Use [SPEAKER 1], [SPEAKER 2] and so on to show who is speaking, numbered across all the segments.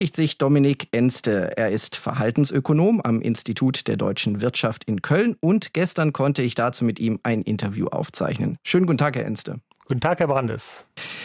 [SPEAKER 1] Sich Dominik Enste. Er ist Verhaltensökonom am Institut der deutschen Wirtschaft in Köln und gestern konnte ich dazu mit ihm ein Interview aufzeichnen. Schönen guten Tag, Herr Enste.
[SPEAKER 2] Guten Tag, Herr Brandes.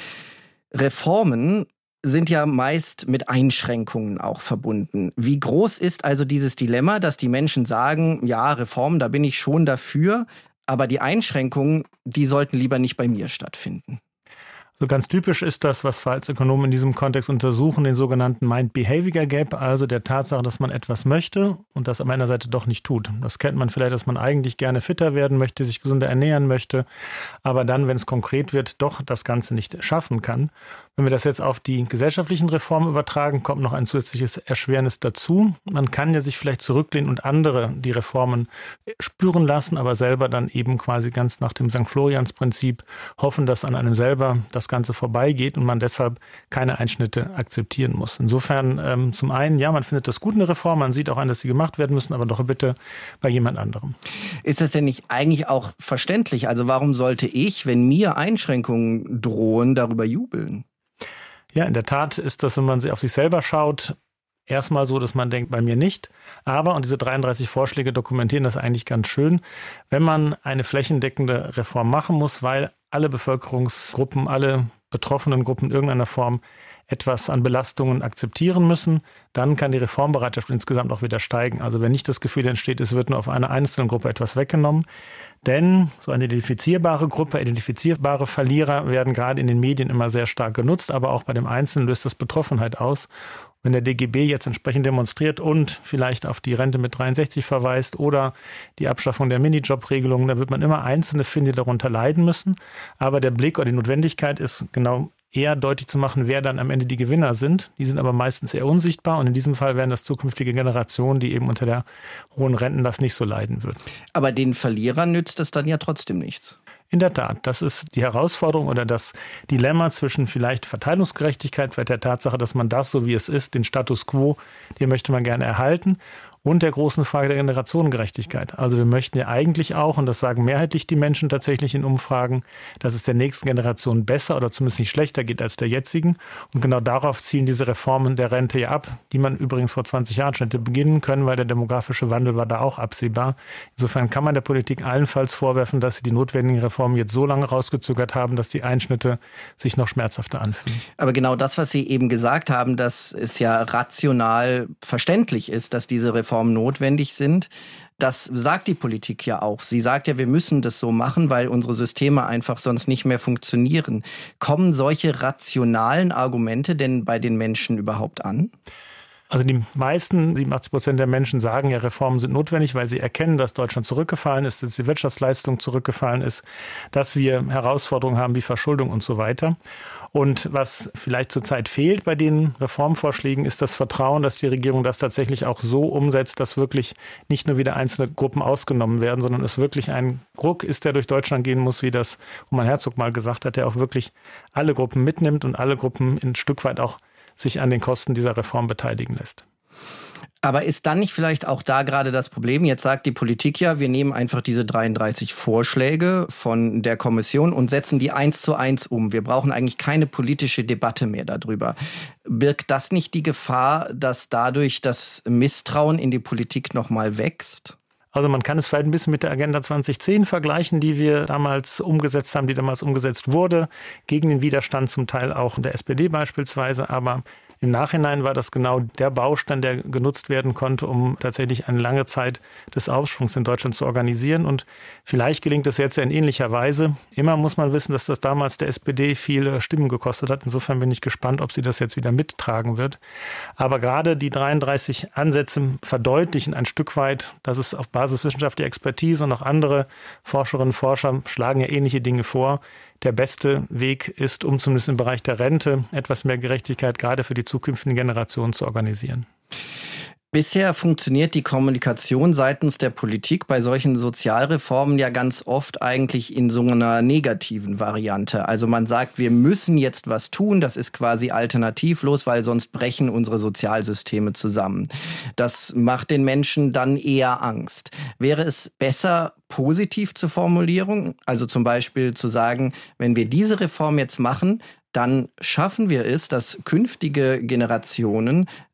[SPEAKER 1] Reformen sind ja meist mit Einschränkungen auch verbunden. Wie groß ist also dieses Dilemma, dass die Menschen sagen, ja, Reformen, da bin ich schon dafür, aber die Einschränkungen, die sollten lieber nicht bei mir stattfinden?
[SPEAKER 2] So ganz typisch ist das, was Verhaltensökonomen in diesem Kontext untersuchen, den sogenannten Mind-Behavior Gap, also der Tatsache, dass man etwas möchte und das an einer Seite doch nicht tut. Das kennt man vielleicht, dass man eigentlich gerne fitter werden möchte, sich gesünder ernähren möchte, aber dann, wenn es konkret wird, doch das Ganze nicht schaffen kann. Wenn wir das jetzt auf die gesellschaftlichen Reformen übertragen, kommt noch ein zusätzliches Erschwernis dazu. Man kann ja sich vielleicht zurücklehnen und andere die Reformen spüren lassen, aber selber dann eben quasi ganz nach dem St. Florians-Prinzip hoffen, dass an einem selber das Ganze vorbeigeht und man deshalb keine Einschnitte akzeptieren muss. Insofern zum einen, ja, man findet das gut in der Reform, man sieht auch an, dass sie gemacht werden müssen, aber doch bitte bei jemand anderem.
[SPEAKER 1] Ist das denn nicht eigentlich auch verständlich? Also warum sollte ich, wenn mir Einschränkungen drohen, darüber jubeln?
[SPEAKER 2] Ja, in der Tat ist das, wenn man auf sich selber schaut, erstmal so, dass man denkt, bei mir nicht. Aber, und diese 33 Vorschläge dokumentieren das eigentlich ganz schön, wenn man eine flächendeckende Reform machen muss, weil alle Bevölkerungsgruppen, alle betroffenen Gruppen in irgendeiner Form etwas an Belastungen akzeptieren müssen, dann kann die Reformbereitschaft insgesamt auch wieder steigen. Also wenn nicht das Gefühl entsteht, es wird nur auf einer einzelnen Gruppe etwas weggenommen. Denn so eine identifizierbare Gruppe, identifizierbare Verlierer werden gerade in den Medien immer sehr stark genutzt, aber auch bei dem Einzelnen löst das Betroffenheit aus. Wenn der DGB jetzt entsprechend demonstriert und vielleicht auf die Rente mit 63 verweist oder die Abschaffung der Minijob-Regelung, dann wird man immer Einzelne finden, die darunter leiden müssen. Aber der Blick oder die Notwendigkeit ist genau eher deutlich zu machen, wer dann am Ende die Gewinner sind. Die sind aber meistens eher unsichtbar und in diesem Fall wären das zukünftige Generationen, die eben unter der hohen Rentenlast nicht so leiden würden.
[SPEAKER 1] Aber den Verlierern nützt das dann ja trotzdem nichts.
[SPEAKER 2] In der Tat, das ist die Herausforderung oder das Dilemma zwischen vielleicht Verteilungsgerechtigkeit, bei der Tatsache, dass man das, so wie es ist, den Status quo, den möchte man gerne erhalten, und der großen Frage der Generationengerechtigkeit. Also wir möchten ja eigentlich auch, und das sagen mehrheitlich die Menschen tatsächlich in Umfragen, dass es der nächsten Generation besser oder zumindest nicht schlechter geht als der jetzigen. Und genau darauf zielen diese Reformen der Rente ja ab, die man übrigens vor 20 Jahren schon hätte beginnen können, weil der demografische Wandel war da auch absehbar. Insofern kann man der Politik allenfalls vorwerfen, dass sie die notwendigen Reformen jetzt so lange rausgezögert haben, dass die Einschnitte sich noch schmerzhafter anfühlen.
[SPEAKER 1] Aber genau das, was Sie eben gesagt haben, dass es ja rational verständlich ist, dass diese Reformen notwendig sind. Das sagt die Politik ja auch. Sie sagt ja, wir müssen das so machen, weil unsere Systeme einfach sonst nicht mehr funktionieren. Kommen solche rationalen Argumente denn bei den Menschen überhaupt an?
[SPEAKER 2] Also die meisten, 87% der Menschen sagen ja, Reformen sind notwendig, weil sie erkennen, dass Deutschland zurückgefallen ist, dass die Wirtschaftsleistung zurückgefallen ist, dass wir Herausforderungen haben wie Verschuldung und so weiter. Und was vielleicht zurzeit fehlt bei den Reformvorschlägen, ist das Vertrauen, dass die Regierung das tatsächlich auch so umsetzt, dass wirklich nicht nur wieder einzelne Gruppen ausgenommen werden, sondern es wirklich ein Ruck ist, der durch Deutschland gehen muss, wie das Roman Herzog mal gesagt hat, der auch wirklich alle Gruppen mitnimmt und alle Gruppen ein Stück weit auch sich an den Kosten dieser Reform beteiligen lässt.
[SPEAKER 1] Aber ist dann nicht vielleicht auch da gerade das Problem? Jetzt sagt die Politik ja, wir nehmen einfach diese 33 Vorschläge von der Kommission und setzen die 1:1 um. Wir brauchen eigentlich keine politische Debatte mehr darüber. Birgt das nicht die Gefahr, dass dadurch das Misstrauen in die Politik nochmal wächst?
[SPEAKER 2] Also man kann es vielleicht ein bisschen mit der Agenda 2010 vergleichen, die wir damals umgesetzt haben, die damals umgesetzt wurde, gegen den Widerstand zum Teil auch der SPD beispielsweise, aber im Nachhinein war das genau der Baustein, der genutzt werden konnte, um tatsächlich eine lange Zeit des Aufschwungs in Deutschland zu organisieren. Und vielleicht gelingt es jetzt ja in ähnlicher Weise. Immer muss man wissen, dass das damals der SPD viele Stimmen gekostet hat. Insofern bin ich gespannt, ob sie das jetzt wieder mittragen wird. Aber gerade die 33 Ansätze verdeutlichen ein Stück weit, dass es auf Basis wissenschaftlicher Expertise und auch andere Forscherinnen und Forscher schlagen ja ähnliche Dinge vor, der beste Weg ist, um zumindest im Bereich der Rente etwas mehr Gerechtigkeit gerade für die zukünftigen Generationen zu organisieren.
[SPEAKER 1] Bisher funktioniert die Kommunikation seitens der Politik bei solchen Sozialreformen ja ganz oft eigentlich in so einer negativen Variante. Also man sagt, wir müssen jetzt was tun, das ist quasi alternativlos, weil sonst brechen unsere Sozialsysteme zusammen. Das macht den Menschen dann eher Angst. Wäre es besser, positiv zu formulieren, also zum Beispiel zu sagen, wenn wir diese Reform jetzt machen, dann schaffen wir es, dass künftige Generationen